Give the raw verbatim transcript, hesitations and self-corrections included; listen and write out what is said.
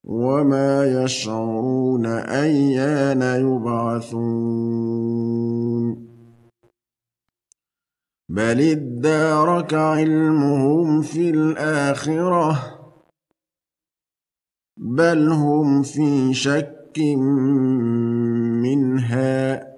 وما يشعرون أيان يبعثون بل ادارك علمهم في الآخرة بل هم في شك منها